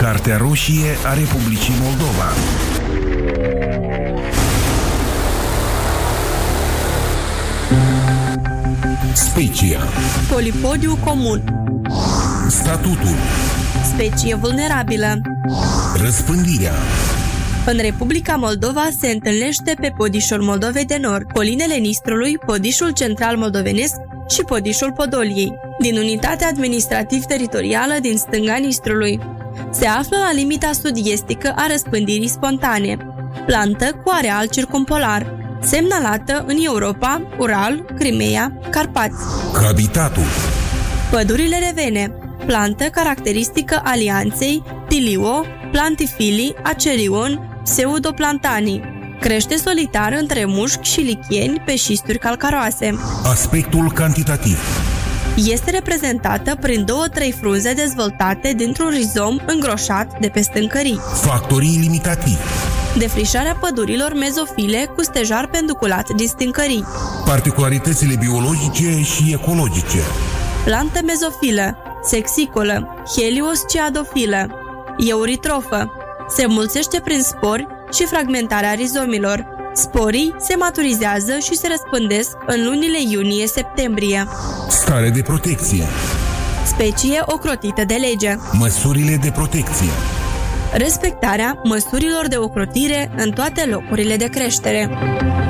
Cartea roșie a Republicii Moldova. Specia. Polipodiu comun. Statutul. Specie vulnerabilă. Răspândirea. În Republica Moldova se întâlnește pe Podișul Moldovei de Nord, colinele Nistrului, Podișul Central Moldovenesc și Podișul Podoliei, din unitatea administrativ-teritorială din stânga Nistrului. Se află la limita sud-estică a răspândirii spontane, plantă cu areal circumpolar, semnalată în Europa, Ural, Crimea, Carpați. Habitatul. Pădurile revene, plantă caracteristică alianței Tilio, Plantifili, Acerion, Pseudoplantanii. Crește solitar între mușchi și lichieni pe șisturi calcaroase. Aspectul cantitativ. Este reprezentată prin 2-3 frunze dezvoltate dintr-un rizom îngroșat de pe stâncării. Factorii limitativi. Defrișarea pădurilor mezofile cu stejar penduculat din stâncării. Particularitățile biologice și ecologice. Plantă mezofilă, sexicolă, heliosciadofilă, euritrofă. Se mulțește prin spori și fragmentarea rizomilor. Sporii se maturizează și se răspândesc în lunile iunie-septembrie. Stare de protecție. Specie ocrotită de lege. Măsurile de protecție. Respectarea măsurilor de ocrotire în toate locurile de creștere.